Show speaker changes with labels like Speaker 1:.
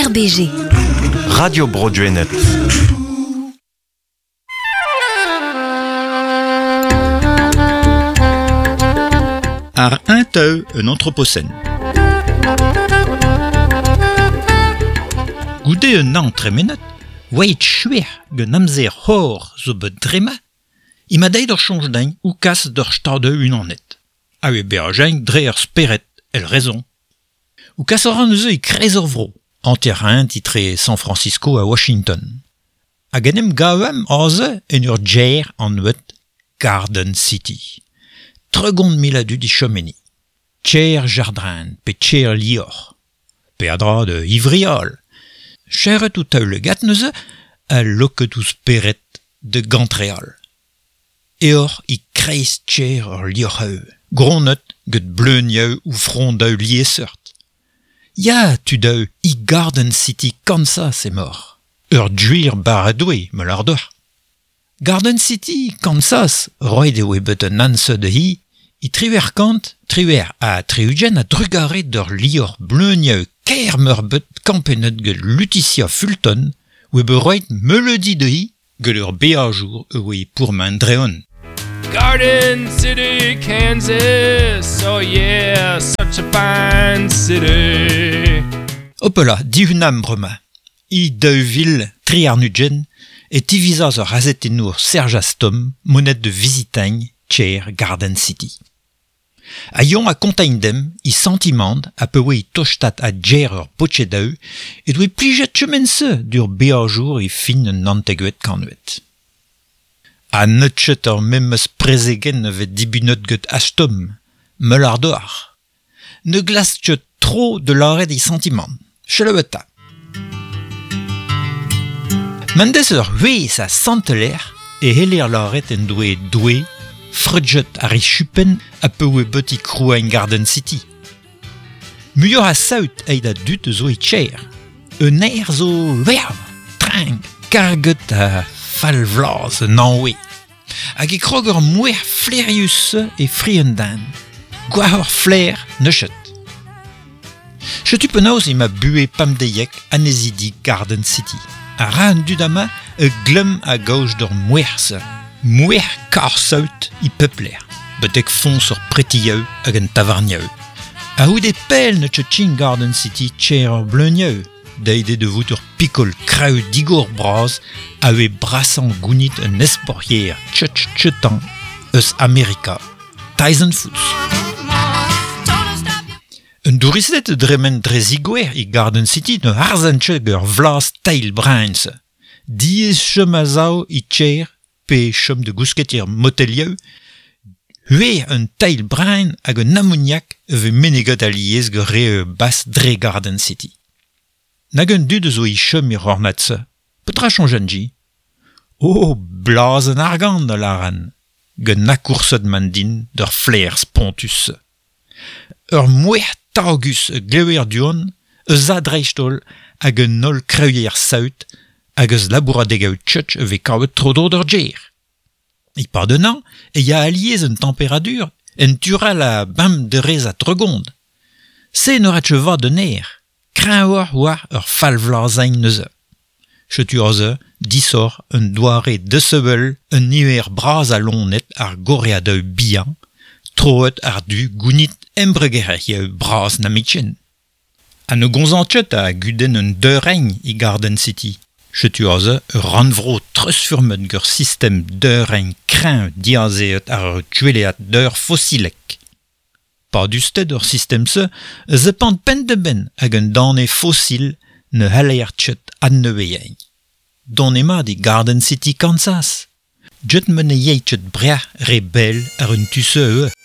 Speaker 1: RBG.
Speaker 2: Radio Broadway.net.
Speaker 3: Ar un anthropocène. Goude un an tremenet, weit schwer gen amzer hor zo bedrema, ima dei d'or chanjdein ou kas d'or stade un anet. A ue bergein dre ar speret, el raison. Ou kas or an eus e krezor vro, an terrain titre San Francisco a Washington. A genem gavem aze en ur djer an wet Garden City. Tregont miladu di chomeni. Tcher jardin, pe tcher lior. Pe adra de ivriol. Cheret ou taule gatneuze, a loket ou speret de gantreal. Eor i kreiz tcher ur lior heu. Gronet get bleunieu ou frondeu liesert. Ya, tu deu, i Garden City Kansas est mort. Ur djuir baradoué, me l'ardor. Garden City, Kansas, roi de webet un anse de hi, i triver kant, triver a triugen a drugare d'ur lior bleunieu ker merbet kampenet get Lutetia Fulton, webe roit melodi de hi, get ur beajour ewe pour man dreon.
Speaker 4: Garden City, Kansas, oh yeah, such a fine city.
Speaker 3: Hopela, dihunam brema. I deuvil triarnugen et tivizaz ur azetenour Serge Astom, monet de visitagne, tcher Garden City. A yon a kontain dem, i sentimand, a pewe i tochtat a djer ur potchedau, et doe plijet chemense dur beajour i fin nanteguet kanuet. A netchet ur memes prezegen vet dibunot get astom, me l'ardor. Ne glaschet tro de l'aret i sentimand, cheleveta. Mendez ur huez a santeler, e heler l'aret en doe, frudget ar chupen a peue beti krouañ Garden City. Muior a saout eid a dut zo e tcher. Un air zo verv, trang, karget a falvlaz an anwe. Hag e krog ur mouer fleurius e friendan. Gwar ur flair neuchet. Chetu penaos ima bue pamdeiek anezidi Garden City. A ran dudama e glum a gauche d'ur mouerse. Mouer kar saout i peupler. Betek fons ur pretilleu hag en tavarnieu. A ou de pel ne tchetchin Garden City tcher ur bleunieu. Deide de vout ur pikol krau digour braz a ue brasan gounit un esportier tchetchetan eus Amerika. Tyson Foods. Un douristet dremen drezigwer i Garden City ne harzantcheg ur vlas tail brainz. Diez chom a zao i tcher pe chom de gousketier motelieu, hue un tail brain hag un ammoniak ve menegot a liez gre bas dre Garden City. Nag un dud zo i chom i rornatse, petra chanjanji. Oh, blaz an argan da laran, gen nakoursod mandin d'ur flair spontus. Ur mouer tarogus gleuer duon, eus a dreistol hag un nol kreuier saout, hag eus labouradegout tchotch ve kavet trodor d'ur djer. I pardenan, e ya aliez un temperadur, en tura la bam de rez a tregond. Se n'oratche va de ner, kren war ur falvlazañ neuze. Chetu oze, disor, un doare de sebel, un niver braz a lonet ar goreadeu bihan, troet ar du gounit embregerech braz namitchen. A ne gonzanchet a guden un deureiñ i Garden City. Chetu oze, ranvro treusfurmet gur system deureiñ kren diazeet ar tueleat d'eur fossilek. Pa dusted ur system se, ze pant pen de ben hag un dane fossil ne haleertchet adneueieñ. Don ema di Garden City Kansas. Jet mene yeitchet brea rebel ar un tusse eue.